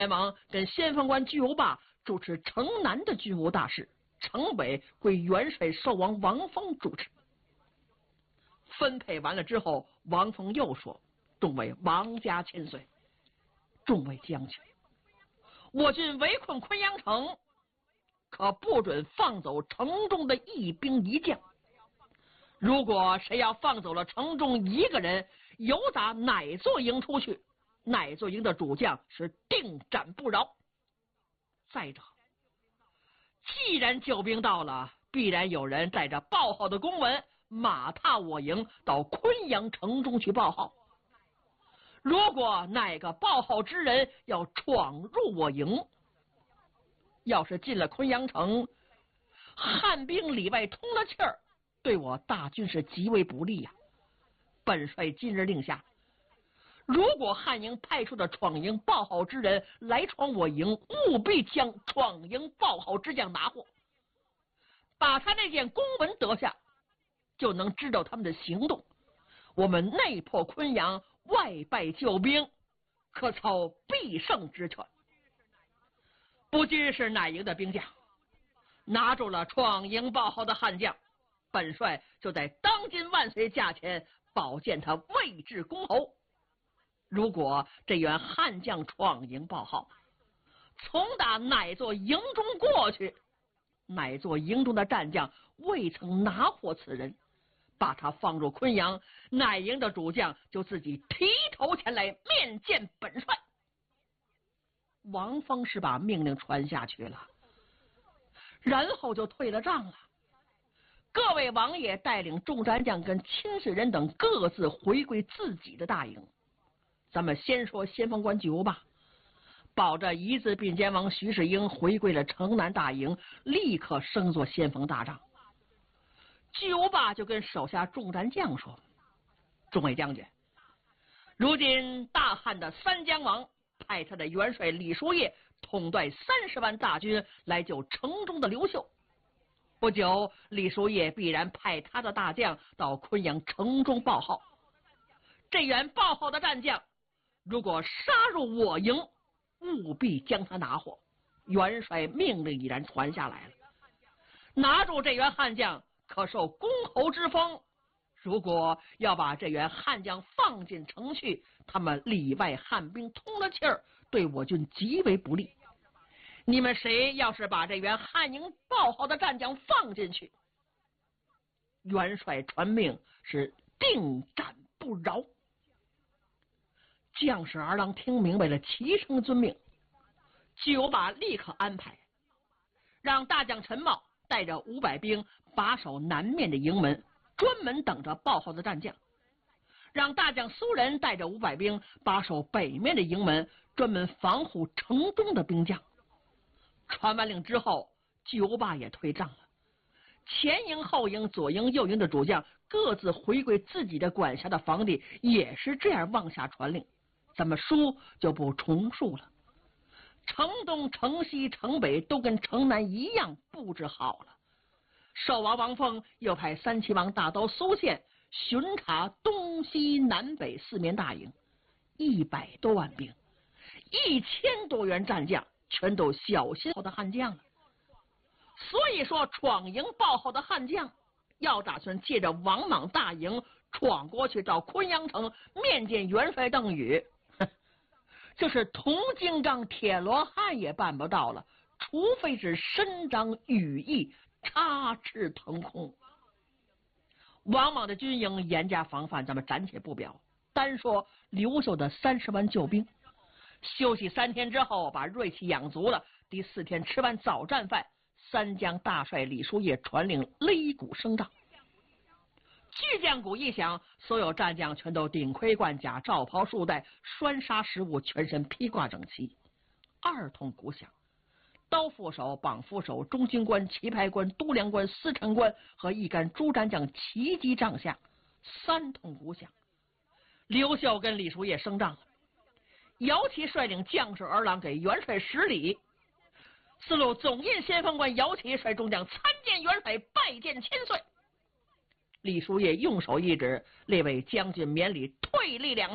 前往跟先锋官巨无霸主持城南的军务大事，城北归元帅寿王王峰主持。分配完了之后，王峰又说：“众位王家千岁，众位将军，我军围困昆阳城，可不准放走城中的一兵一将。如果谁要放走了城中一个人，由打哪座营出去，哪座营的主将是定斩不饶。再者，既然救兵到了，必然有人带着报号的公文马踏我营，到昆阳城中去报号。如果哪个报号之人要闯入我营，要是进了昆阳城，汉兵里外通了气儿，对我大军是极为不利呀。本帅今日令下，如果汉营派出的闯营报号之人来闯我营，务必将闯营报号之将拿获，把他那件公文得下，就能知道他们的行动。我们内破昆阳，外败救兵，可操必胜之权。不知是哪营的兵将拿住了闯营报号的悍将，本帅就在当今万岁驾前保荐他位至公侯。如果这员悍将闯营报号，从打哪座营中过去，哪座营中的战将未曾拿获此人，把他放入昆阳，哪营的主将就自己提头前来面见本帅。王峰是把命令传下去了，然后就退了帐了。各位王爷带领众战将跟亲事人等各自回归自己的大营。咱们先说先锋官巨无霸，保着一字并肩王徐世英回归了城南大营，立刻升作先锋大帐。巨无霸就跟手下众战将说：“众位将军，如今大汉的三江王派他的元帅李叔夜统带30万大军来救城中的刘秀，不久李叔夜必然派他的大将到昆阳城中报号。这员报号的战将如果杀入我营，务必将他拿获。元帅命令已然传下来了，拿住这员悍将，可受公侯之封。如果要把这员悍将放进城去，他们里外汉兵通了气儿，对我军极为不利。你们谁要是把这员汉营报号的战将放进去，元帅传命是定斩不饶。”将士儿郎听明白了，齐声遵命。巨无霸立刻安排，让大将陈茂带着500兵把守南面的营门，专门等着报号的战将；让大将苏仁带着500兵把守北面的营门，专门防护城中的兵将。传完令之后，巨无霸也退帐了。前营、后营、左营、右营的主将各自回归自己的管辖的房地，也是这样往下传令。咱们书就不重述了。城东、城西、城北都跟城南一样布置好了。寿王王峰又派三齐王大刀苏宪巡查东西南北4面大营，100多万兵，1000多员战将，全都小心号的悍将了。所以说，闯营报号的悍将要打算借着王莽大营闯过去到昆阳城面见元帅邓禹，这是铜金刚铁罗汉也办不到了，除非是伸张羽翼，插翅腾空。王莽的军营严加防范，咱们暂且不表，单说刘秀的30万救兵，休息3天之后把锐气养足了，第4天吃完早战饭，三江大帅李叔夜传令擂鼓声仗。巨将鼓一响，所有战将全都顶盔贯甲，罩袍束带，拴纱食物，全身披挂整齐。2通鼓响，刀斧手、绑斧手、中军官、旗牌官、都梁官、司城官和一干诸战将齐集帐下。3通鼓响，刘秀跟李叔夜升帐了。姚琦率领将士儿郎给元帅施礼。四路总印先锋官姚琦率众将参见元帅，拜见千岁。李叔夜用手一指，列位将军免礼，退立2